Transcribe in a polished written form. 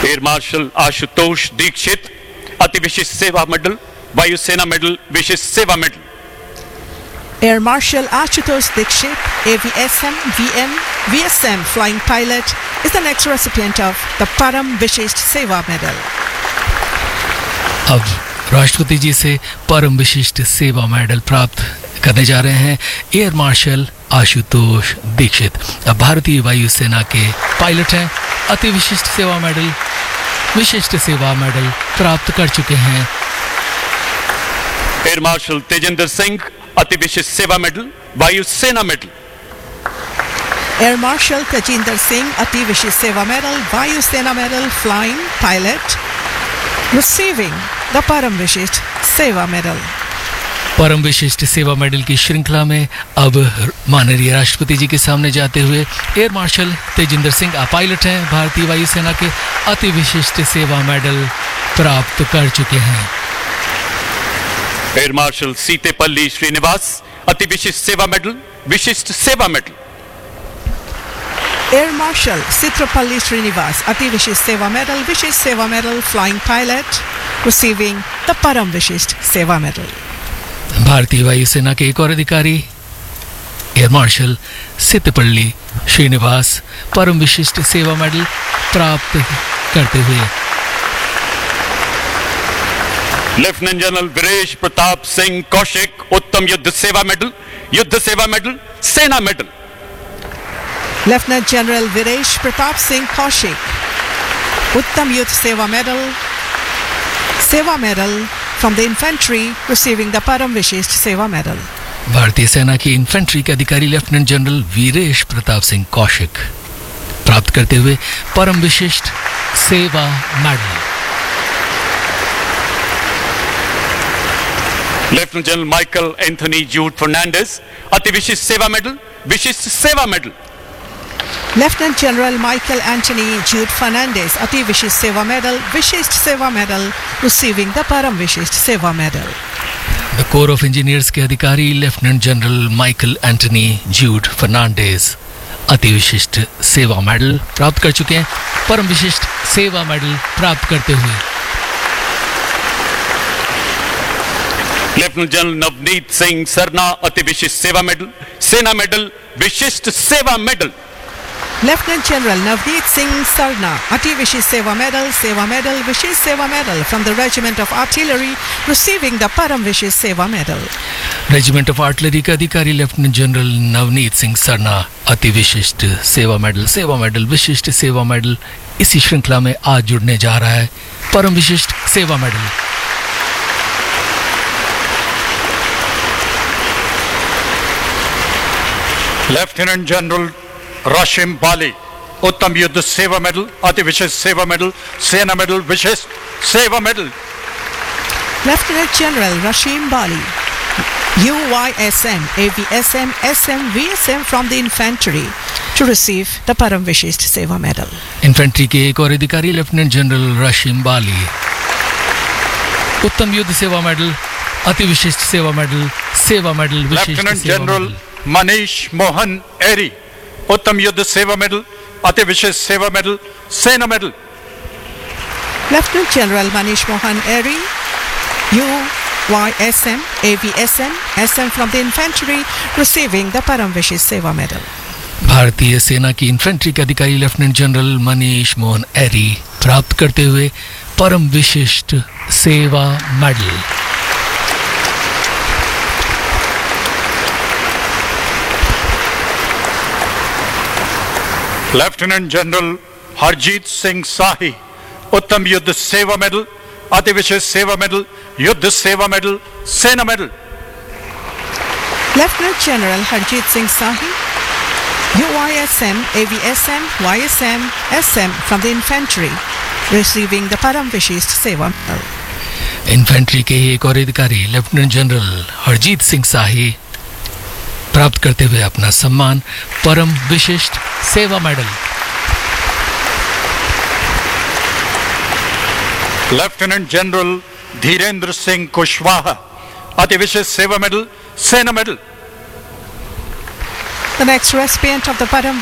Air marshal Ashutosh Dixit अति विशिष्ट सेवा मेडल, वायुसेना मेडल, विशिष्ट सेवा medal. Air Marshal Ashutosh Dikshit, AVSM, VM, VSM Flying Pilot, is the next recipient of the Param Vishisht Seva Medal. अब राष्ट्रपति जी से परम विशिष्ट सेवा मेडल प्राप्त करने जा रहे हैं एयर मार्शल आशुतोष दीक्षित। अब भारतीय वायुसेना के पायलट हैं। अति विशिष्ट सेवा मेडल, विशिष्ट सेवा मेडल प्राप्त कर चुके हैं। एयर मार्शल तेजिंदर सिंह अति विशिष्ट सेवा मेडल, वायुसेना medal. Air Marshal Tejinder Singh, Ati Vishisht Seva Medal, Vayu Sena Medal, Flying Pilot, receiving the Param Vishisht Seva Medal. परम विशिष्ट सेवा मेडल की श्रृंखला में अब माननीय राष्ट्रपति जी के सामने जाते हुए air marshal Tejinder Singh pilot हैं, भारतीय वायुसेना के अति विशिष्ट सेवा मेडल प्राप्त कर चुके हैं। एयर मार्शल सीतेपल्ली श्रीनिवास अति विशिष्ट सेवा मेडल, विशिष्ट सेवा medal. Air Marshal Sitrapalli Srinivas, Ati Vishisht Seva Medal, Vishisht Seva Medal, Flying Pilot, receiving the Param Vishisht Seva Medal. भारतीय वायुसेना के एक और अधिकारी एयर मार्शल सितपल्ली श्रीनिवास परम विशिष्ट सेवा मेडल प्राप्त करते हुए। लेफ्टिनेंट जनरल वीरेश प्रताप सिंह कौशिक उत्तम युद्ध सेवा मेडल, सेना medal. Lieutenant General Viresh Pratap Singh Kaushik, Uttam Youth Seva Medal from the infantry, receiving the Param Vishisht Seva Medal. भारतीय सेना की इन्फेंट्री के अधिकारी लेफ्टिनेंट जनरल वीरेश प्रताप सिंह कौशिक प्राप्त करते हुए परम विशिष्ट सेवा medal. Lieutenant general Michael Anthony जूड Fernandes अति विशिष्ट सेवा मेडल, विशिष्ट सेवा medal. Lieutenant General Michael Anthony Jude Fernandez, Ati Vishisht Seva Medal, Vishisht Seva Medal, receiving the Param Vishisht Seva Medal. The core of engineers के अधिकारी lieutenant general Michael Antony जूड Fernandez अति विशिष्ट सेवा मेडल प्राप्त कर चुके हैं। परम विशिष्ट सेवा मेडल प्राप्त करते हुए लेफ्टिनेंट जनरल नवनीत सिंह सरना अति विशिष्ट सेवा मेडल, सेना मेडल, विशिष्ट सेवा medal. Lieutenant General Navneet Singh Sarna, Ati Vishisht Seva Medal, Vishisht Seva Medal from the Regiment of Artillery, receiving the Param Vishisht Seva Medal. Regiment of artillery का अधिकारी lieutenant general Navneet Singh Sarna अति विशिष्ट सेवा medal, विशिष्ट सेवा medal इसी श्रृंखला में आज जुड़ने जा रहा है। परम विशिष्ट सेवा medal. Lieutenant general Rashim Bali, Uttam Yuddha Seva Medal, Ati Vishisht Seva Medal, Sena Medal, Vishisht Seva Medal. Lieutenant General Rashim Bali, UYSM, AVSM, SM, VSM from the infantry to receive the Param Vishisht Seva Medal. Infantry के एक और अधिकारी lieutenant general रशीम बाली उत्तम युद्ध सेवा medal, अति विशिष्ट सेवा medal, lieutenant general Manish Mohan एरी, उत्तम युद्ध सेवा मेडल, अति विशिष्ट सेवा मेडल, सेना medal. Lieutenant General Manish Mohan Eri, UYSM, AVSM, SM from the infantry, receiving the Param Vishisht Seva Medal. भारतीय सेना की इन्फेंट्री के अधिकारी लेफ्टिनेंट जनरल मनीष मोहन एरी प्राप्त करते हुए परम विशिष्ट सेवा medal. Lieutenant general Harjeet Singh साही, उत्तम युद्ध सेवा मेडल, अति विशिष्ट सेवा मेडल, युद्ध सेवा मेडल, सेना medal. Lieutenant General Harjit Singh Sahi, UYSM, AVSM, YSM, SM from the infantry, receiving the Param Vishisht Seva Medal. Infantry के एक और अधिकारी लेफ्टिनेंट जनरल हरजीत सिंह साही प्राप्त करते हुए अपना सम्मान परम विशिष्ट सेवा medal. Lieutenant general Dhirendra Singh Kushwaha, अति विशिष्ट सेवा मेडल, सेना medal. The next recipient of the Param